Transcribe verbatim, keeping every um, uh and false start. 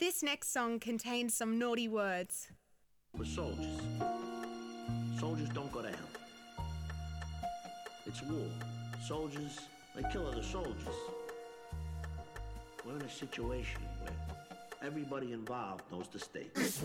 This next song contains some naughty words. We're soldiers. Soldiers don't go to hell. It's war. Soldiers, they kill other soldiers. We're in a situation where everybody involved knows the stakes.